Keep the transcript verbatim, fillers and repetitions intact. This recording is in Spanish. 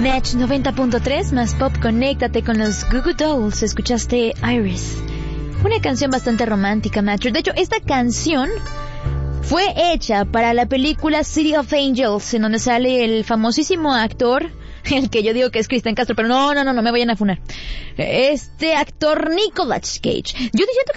Match noventa punto tres más pop, conéctate con los Goo Goo Dolls. Escuchaste Iris, una canción bastante romántica, Match. De hecho, esta canción fue hecha para la película City of Angels, en donde sale el famosísimo actor, el que yo digo que es Cristian Castro, pero no, no, no, no me vayan a funar. Este actor Nicolas Cage. Yo siento